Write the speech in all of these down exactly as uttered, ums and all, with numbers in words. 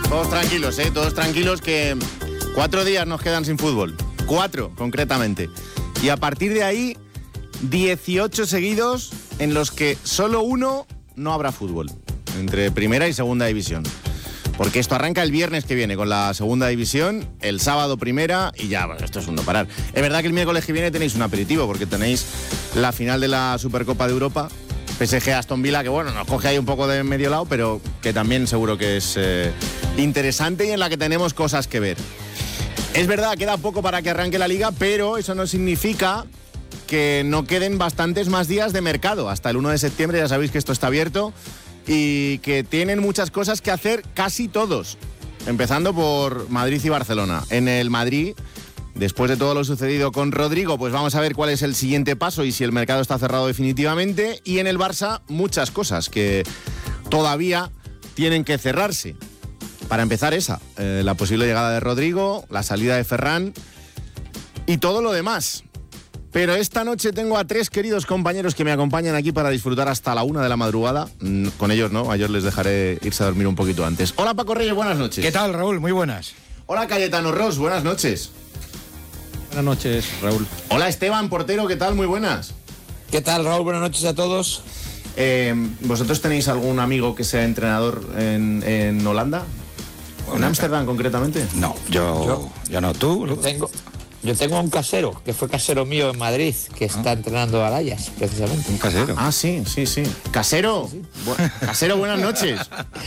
Todos tranquilos, ¿eh? Todos tranquilos que cuatro días nos quedan sin fútbol. Cuatro, concretamente. Y a partir de ahí, dieciocho seguidos en los que solo uno no habrá fútbol. Entre primera y segunda división. Porque esto arranca el viernes que viene con la segunda división, el sábado primera y ya, bueno, esto es un no parar. Es verdad que el miércoles que viene tenéis un aperitivo porque tenéis la final de la Supercopa de Europa, P S G Aston Villa, que bueno, nos coge ahí un poco de medio lado, pero que también seguro que es eh, interesante y en la que tenemos cosas que ver. Es verdad, queda poco para que arranque la liga, pero eso no significa que no queden bastantes más días de mercado. Hasta el uno de septiembre ya sabéis que esto está abierto. Y que tienen muchas cosas que hacer casi todos, empezando por Madrid y Barcelona. En el Madrid, después de todo lo sucedido con Rodrigo, pues vamos a ver cuál es el siguiente paso y si el mercado está cerrado definitivamente. Y en el Barça, muchas cosas que todavía tienen que cerrarse. Para empezar esa, eh, la posible llegada de Rodrigo, la salida de Ferran y todo lo demás. Pero esta noche tengo a tres queridos compañeros que me acompañan aquí para disfrutar hasta la una de la madrugada. Con ellos no, a ellos les dejaré irse a dormir un poquito antes. Hola Paco Reyes, buenas noches. ¿Qué tal, Raúl? Muy buenas. Hola Cayetano Ross, buenas noches. Buenas noches, Raúl. Hola Esteban Portero, ¿qué tal? Muy buenas. ¿Qué tal, Raúl? Buenas noches a todos. Eh, ¿Vosotros tenéis algún amigo que sea entrenador en, en Holanda? ¿En Ámsterdam concretamente? No, yo, yo, yo no. ¿Tú? Yo tengo... Yo tengo un casero, que fue casero mío en Madrid, que está ah. entrenando al Ajax, precisamente. ¿Un casero? Ah, sí, sí, sí. Casero, sí, sí. Bu- casero, buenas noches.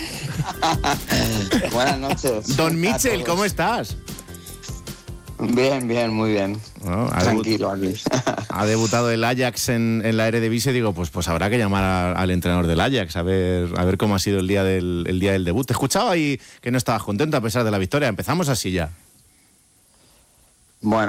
Buenas noches. Don Michel, ¿cómo estás? Bien, bien, muy bien. Bueno, Tranquilo aquí. Ha debutado el Ajax en, en la Eredivisie, digo, pues, pues habrá que llamar a, al entrenador del Ajax, a ver, a ver cómo ha sido el día del, el día del debut. Te escuchaba ahí que no estabas contento a pesar de la victoria. Empezamos así ya. Bueno.